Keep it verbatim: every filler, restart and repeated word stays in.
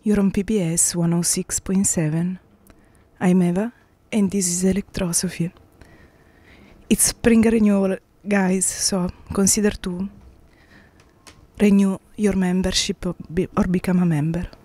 You're on P B S one oh six point seven. I'm Eva, and this is Electrosophy. It's spring renewal, guys, so consider to renew your membership or, be, or become a member.